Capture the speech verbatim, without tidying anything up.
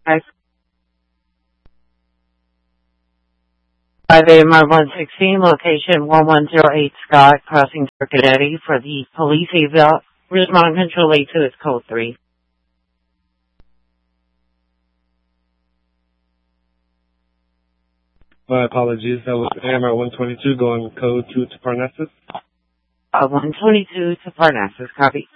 five A M R one sixteen, location one one zero eight Scott, crossing Circuit Eddy for the police eval. Ridgemont Control eight two is code three. My apologies. That was A M R one twenty-two going code two to Parnassus. Uh, one twenty-two to Parnassus, copy.